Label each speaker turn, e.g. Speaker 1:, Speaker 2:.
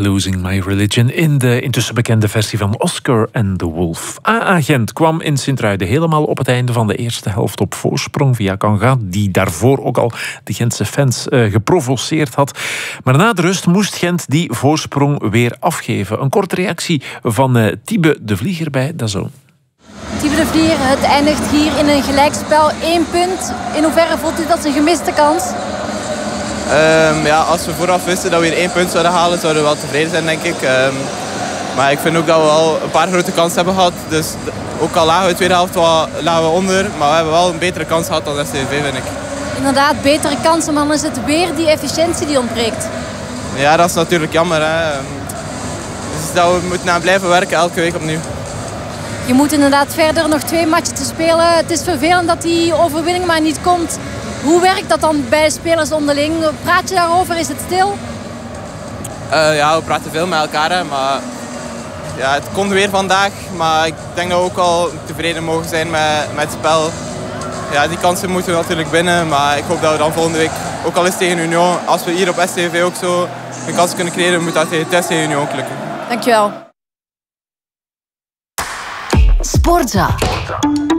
Speaker 1: Losing My Religion in de intussen bekende versie van Oscar and the Wolf. AA Gent kwam in Sint-Truiden helemaal op het einde van de eerste helft op voorsprong via Kanga, die daarvoor ook al de Gentse fans geprovoceerd had. Maar na de rust moest Gent die voorsprong weer afgeven. Een korte reactie van Thiebe de Vlieger bij DAZN.
Speaker 2: Thiebe de Vlieger, het eindigt hier in een gelijkspel. 1 punt. In hoeverre voelt u dat een gemiste kans?
Speaker 3: Als we vooraf wisten dat we weer 1 punt zouden halen, zouden we wel tevreden zijn, denk ik. Maar ik vind ook dat we al een paar grote kansen hebben gehad. Dus ook al lagen we de tweede helft lagen we onder, maar we hebben wel een betere kans gehad dan STVV, vind ik.
Speaker 2: Inderdaad, betere kansen, maar dan is het weer die efficiëntie die ontbreekt.
Speaker 3: Ja, dat is natuurlijk jammer. Hè. Dus dat we moeten aan blijven werken elke week opnieuw.
Speaker 2: Je moet inderdaad verder nog 2 matchen te spelen. Het is vervelend dat die overwinning maar niet komt. Hoe werkt dat dan bij de spelers onderling? Praat je daarover? Is het stil?
Speaker 3: We praten veel met elkaar, hè, maar ja, het komt weer vandaag. Maar ik denk dat we ook al tevreden mogen zijn met het spel. Ja, die kansen moeten we natuurlijk winnen, maar ik hoop dat we dan volgende week, ook al is tegen Union, als we hier op STVV ook zo een kans kunnen creëren, moet dat tegen Union ook lukken.
Speaker 2: Dankjewel.
Speaker 4: Sportza.